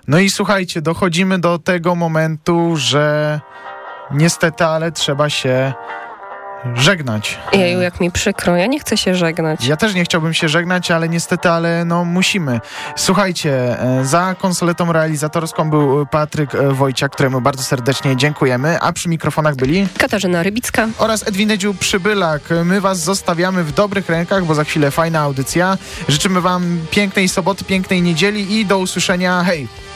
No i słuchajcie, dochodzimy do tego momentu, że niestety, ale trzeba się żegnać. Jeju, jak mi przykro, ja nie chcę się żegnać. Ja też nie chciałbym się żegnać, ale niestety, ale no musimy. Słuchajcie, za konsoletą realizatorską był Patryk Wojciak, któremu bardzo serdecznie dziękujemy, a przy mikrofonach byli Katarzyna Rybicka oraz Edwin Przybylak. My was zostawiamy w dobrych rękach, bo za chwilę fajna audycja. Życzymy wam pięknej soboty, pięknej niedzieli i do usłyszenia. Hej!